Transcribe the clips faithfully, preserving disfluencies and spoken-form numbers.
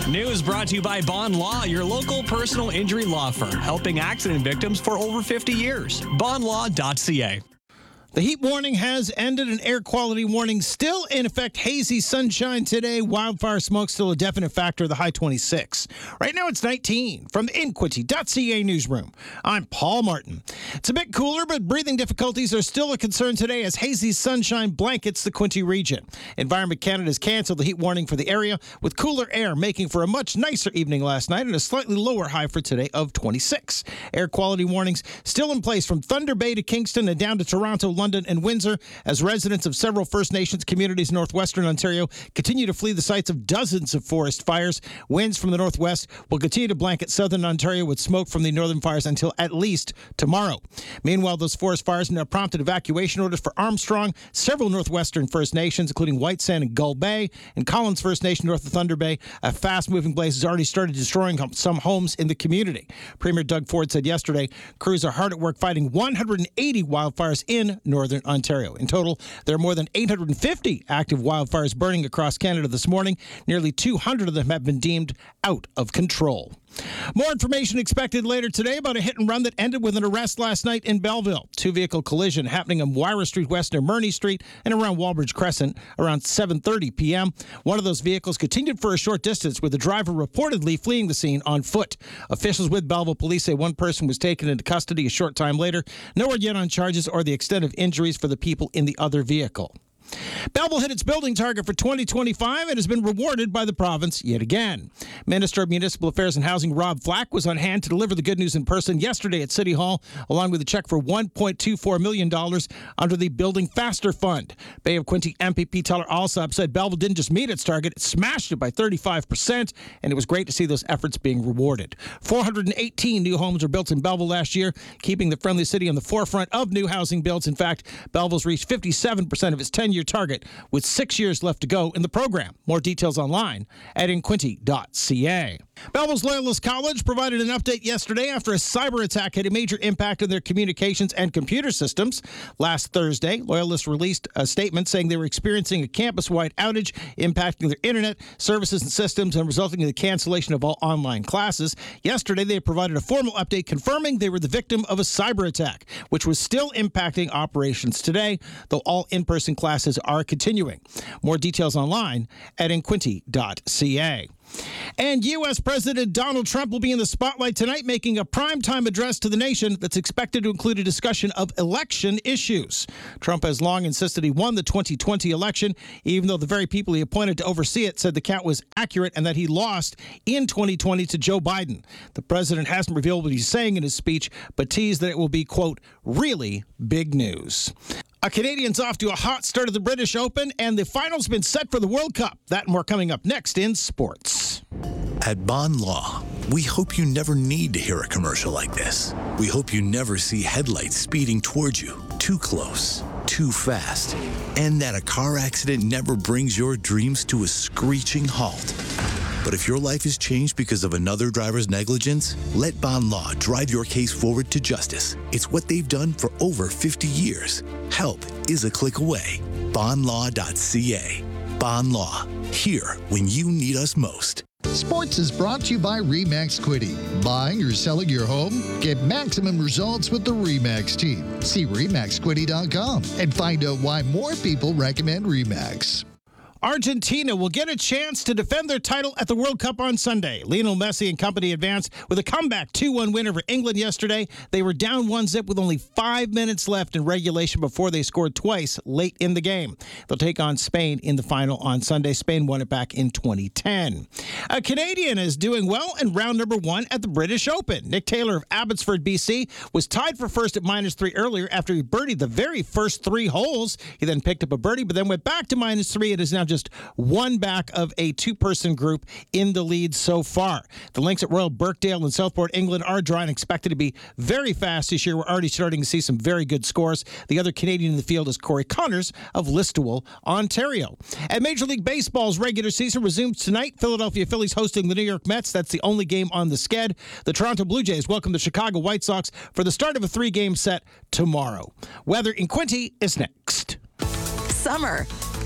News brought to you by Bond Law, your local personal injury law firm, helping accident victims for over fifty years. bond law dot c a. The heat warning has ended. An air quality warning still in effect. Hazy sunshine today. Wildfire smoke still a definite factor. The high twenty-six. Right now it's nineteen. From the Inquity dot c a newsroom, I'm Paul Martin. It's a bit cooler, but breathing difficulties are still a concern today as hazy sunshine blankets the Quinte region. Environment Canada has canceled the heat warning for the area, with cooler air making for a much nicer evening last night and a slightly lower high for today of twenty-six. Air quality warnings still in place from Thunder Bay to Kingston and down to Toronto, London, and Windsor, as residents of several First Nations communities in northwestern Ontario continue to flee the sites of dozens of forest fires. Winds from the northwest will continue to blanket southern Ontario with smoke from the northern fires until at least tomorrow. Meanwhile, those forest fires have now prompted evacuation orders for Armstrong, several northwestern First Nations, including White Sand and Gull Bay, and Collins First Nation north of Thunder Bay. A fast-moving blaze has already started destroying some homes in the community. Premier Doug Ford said yesterday crews are hard at work fighting one hundred eighty wildfires in northern Ontario. In total, there are more than eight hundred fifty active wildfires burning across Canada this morning. Nearly two hundred of them have been deemed out of control. More information expected later today about a hit and run that ended with an arrest last night in Belleville. Two-vehicle collision happening on Wyra Street west near Murney Street and around Walbridge Crescent around seven thirty p.m. One of those vehicles continued for a short distance, with the driver reportedly fleeing the scene on foot. Officials with Belleville police say one person was taken into custody a short time later. No word yet on charges or the extent of injuries for the people in the other vehicle. Belleville hit its building target for twenty twenty-five and has been rewarded by the province yet again. Minister of Municipal Affairs and Housing Rob Flack was on hand to deliver the good news in person yesterday at City Hall, along with a check for one point two four million dollars under the Building Faster Fund. Bay of Quinte M P P Teller Alsop said Belleville didn't just meet its target, it smashed it by thirty-five percent, and it was great to see those efforts being rewarded. four hundred eighteen new homes were built in Belleville last year, keeping the friendly city on the forefront of new housing builds. In fact, Belleville's reached fifty-seven percent of its ten-year target, with six years left to go in the program. More details online at inquinte dot c a. Belleville's Loyalist College provided an update yesterday after a cyber attack had a major impact on their communications and computer systems. Last Thursday, Loyalists released a statement saying they were experiencing a campus-wide outage impacting their internet, services, and systems and resulting in the cancellation of all online classes. Yesterday, they provided a formal update confirming they were the victim of a cyber attack, which was still impacting operations today, though all in-person classes are continuing. More details online at inquinte dot c a. And U S. President Donald Trump will be in the spotlight tonight, making a primetime address to the nation that's expected to include a discussion of election issues. Trump has long insisted he won the twenty twenty election, even though the very people he appointed to oversee it said the count was accurate and that he lost in twenty twenty to Joe Biden. The president hasn't revealed what he's saying in his speech, but teased that it will be, quote, really big news. A Canadian's off to a hot start at the British Open, and the final's been set for the World Cup. That and more coming up next in sports. At Bond Law, we hope you never need to hear a commercial like this. We hope you never see headlights speeding towards you, too close, too fast, and that a car accident never brings your dreams to a screeching halt. But if your life is changed because of another driver's negligence, let Bond Law drive your case forward to justice. It's what they've done for over fifty years. Help is a click away. bond law dot c a. Bond Law, here when you need us most. Sports is brought to you by RE/MAX Quinte. Buying or selling your home? Get maximum results with the RE/MAX team. See re max quinte dot com and find out why more people recommend RE/MAX. Argentina will get a chance to defend their title at the World Cup on Sunday. Lionel Messi and company advanced with a comeback two one win over England yesterday. They were down one zip with only five minutes left in regulation before they scored twice late in the game. They'll take on Spain in the final on Sunday. Spain won it back in twenty ten. A Canadian is doing well in round number one at the British Open. Nick Taylor of Abbotsford, B C, was tied for first at minus three earlier after he birdied the very first three holes. He then picked up a birdie, but then went back to minus three. It is now just one back of a two-person group in the lead so far. The links at Royal Birkdale and Southport, England are dry and expected to be very fast this year. We're already starting to see some very good scores. The other Canadian in the field is Corey Connors of Listowel, Ontario. And Major League Baseball's regular season resumes tonight. Philadelphia Phillies hosting the New York Mets. That's the only game on the sched. The Toronto Blue Jays welcome the Chicago White Sox for the start of a three-game set tomorrow. Weather in Quinte is next. Summer.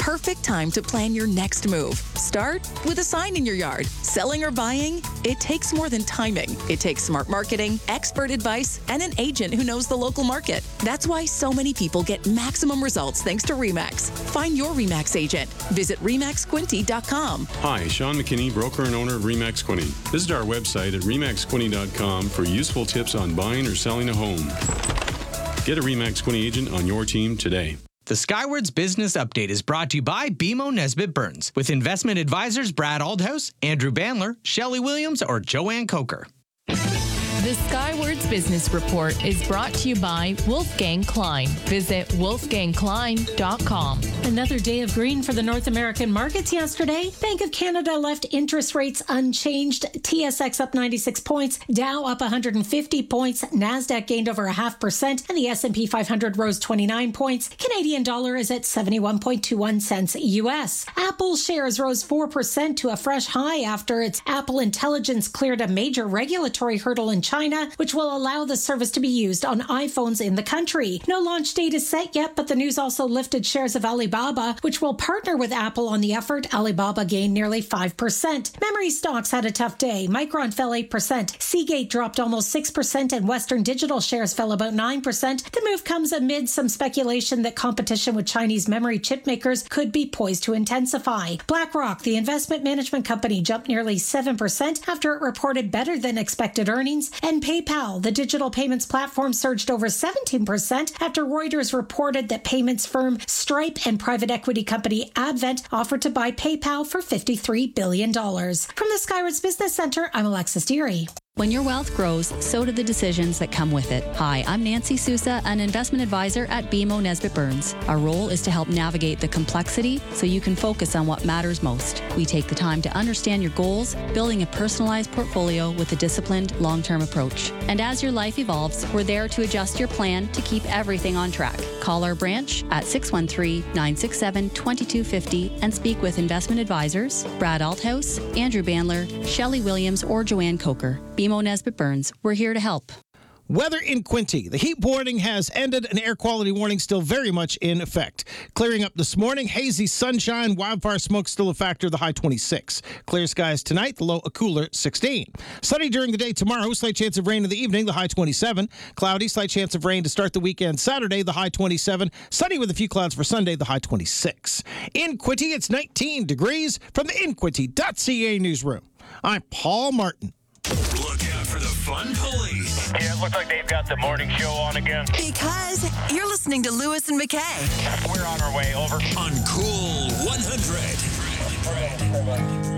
perfect time to plan your next move. Start with a sign in your yard. Selling or buying? It takes more than timing. It takes smart marketing, expert advice, and an agent who knows the local market. That's why so many people get maximum results thanks to RE/MAX. Find your RE/MAX agent. Visit remax quinty dot com. Hi, Sean McKinney, broker and owner of RE/MAX Quinty. Visit our website at remax quinty dot com for useful tips on buying or selling a home. Get a RE/MAX Quinty agent on your team today. The Skywards Business Update is brought to you by B M O Nesbitt Burns, with investment advisors Brad Aldhouse, Andrew Bandler, Shelley Williams, or Joanne Coker. The Skywards Business Report is brought to you by Wolfgang Klein. Visit wolfgang klein dot com. Another day of green for the North American markets yesterday. Bank of Canada left interest rates unchanged. T S X up ninety-six points, Dow up one hundred fifty points, NASDAQ gained over a half percent, and the S and P five hundred rose twenty-nine points. Canadian dollar is at seventy-one point two one cents U S. Apple shares rose four percent to a fresh high after its Apple Intelligence cleared a major regulatory hurdle in China, which will allow the service to be used on iPhones in the country. No launch date is set yet, but the news also lifted shares of Alibaba, which will partner with Apple on the effort. Alibaba gained nearly five percent. Memory stocks had a tough day. Micron fell eight percent. Seagate dropped almost six percent, and Western Digital shares fell about nine percent. The move comes amid some speculation that competition with Chinese memory chip makers could be poised to intensify. BlackRock, the investment management company, jumped nearly seven percent after it reported better than expected earnings. And PayPal, the digital payments platform, surged over seventeen percent after Reuters reported that payments firm Stripe and private equity company Advent offered to buy PayPal for fifty-three billion dollars. From the Skywards Business Center, I'm Alexis Deary. When your wealth grows, so do the decisions that come with it. Hi, I'm Nancy Sousa, an investment advisor at B M O Nesbitt Burns. Our role is to help navigate the complexity so you can focus on what matters most. We take the time to understand your goals, building a personalized portfolio with a disciplined, long-term approach. And as your life evolves, we're there to adjust your plan to keep everything on track. Call our branch at six one three, nine six seven, two two five zero and speak with investment advisors Brad Althouse, Andrew Bandler, Shelley Williams, or Joanne Coker. B M O Nesbitt Burns, we're here to help. Weather in Quinty. The heat warning has ended. An air quality warning still very much in effect. Clearing up this morning. Hazy sunshine. Wildfire smoke still a factor. The high twenty-six. Clear skies tonight. The low a cooler sixteen. Sunny during the day tomorrow. Slight chance of rain in the evening. The high twenty-seven. Cloudy. Slight chance of rain to start the weekend Saturday. The high twenty-seven. Sunny with a few clouds for Sunday. The high twenty-six. In Quinty, it's nineteen degrees. From the in quinty dot c a newsroom, I'm Paul Martin. Look out for the fun police. Yeah, it looks like they've got the morning show on again. Because you're listening to Lewis and McKay. We're on our way, over. On Cool one hundred.